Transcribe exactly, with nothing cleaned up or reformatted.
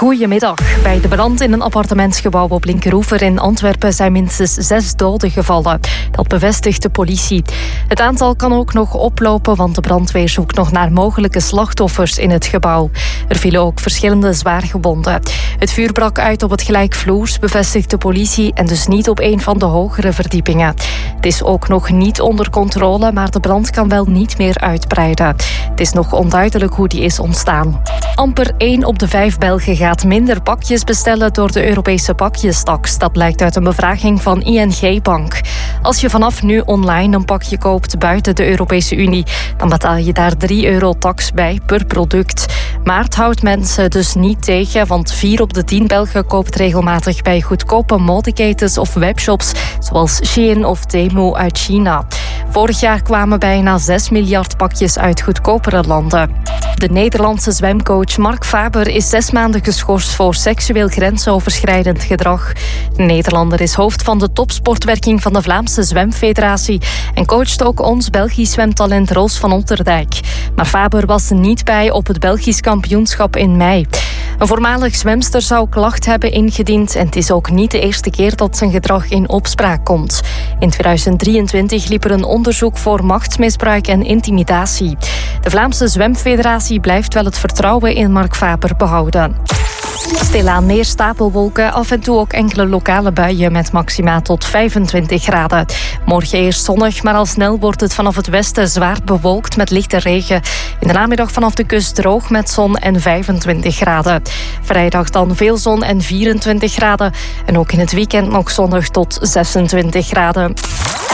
Goedemiddag. Bij de brand in een appartementsgebouw op Linkeroever in Antwerpen zijn minstens zes doden gevallen. Dat bevestigt de politie. Het aantal kan ook nog oplopen, want de brandweer zoekt nog naar mogelijke slachtoffers in het gebouw. Er vielen ook verschillende zwaargewonden. Het vuur brak uit op het gelijkvloers, bevestigt de politie, en dus niet op een van de hogere verdiepingen. Het is ook nog niet onder controle, maar de brand kan wel niet meer uitbreiden. Het is nog onduidelijk hoe die is ontstaan. Amper één op de vijf Belgen gaat minder pakjes bestellen door de Europese pakjestaks. Dat blijkt uit een bevraging van I N G Bank. Als je vanaf nu online een pakje koopt buiten de Europese Unie, dan betaal je daar drie euro tax bij per product. Maar het houdt mensen dus niet tegen, want vier op de tien Belgen koopt regelmatig bij goedkope modeketens of webshops, zoals Shein of Temu uit China. Vorig jaar kwamen bijna zes miljard pakjes uit goedkopere landen. De Nederlandse zwemcoach Mark Faber is zes maanden geschorst voor seksueel grensoverschrijdend gedrag. De Nederlander is hoofd van de topsportwerking van de Vlaamse Zwemfederatie en coacht ook ons Belgisch zwemtalent Roos van Otterdijk. Maar Faber was er niet bij op het Belgisch kampioenschap in mei. Een voormalig zwemster zou klacht hebben ingediend en het is ook niet de eerste keer dat zijn gedrag in opspraak komt. In tweeduizend drieëntwintig liep er een onderzoek voor machtsmisbruik en intimidatie. De Vlaamse Zwemfederatie blijft wel het vertrouwen in Mark Faber behouden. Stilaan meer stapelwolken, af en toe ook enkele lokale buien met maxima tot vijfentwintig graden. Morgen eerst zonnig, maar al snel wordt het vanaf het westen zwaar bewolkt met lichte regen. In de namiddag vanaf de kust droog met zon en vijfentwintig graden. Vrijdag dan veel zon en vierentwintig graden. En ook in het weekend nog zonnig tot zesentwintig graden.